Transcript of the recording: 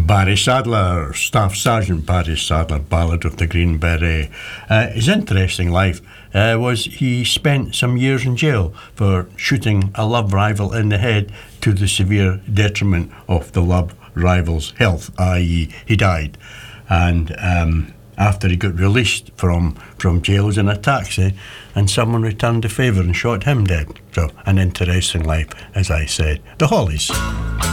Barry Sadler, Staff Sergeant Barry Sadler, Ballad of the Green Beret. His interesting life was he spent some years in jail for shooting a love rival in the head to the severe detriment of the love rival's health, i.e. he died. And after he got released from jail, he was in a taxi and someone returned the favour and shot him dead. So an interesting life, as I said. The Hollies.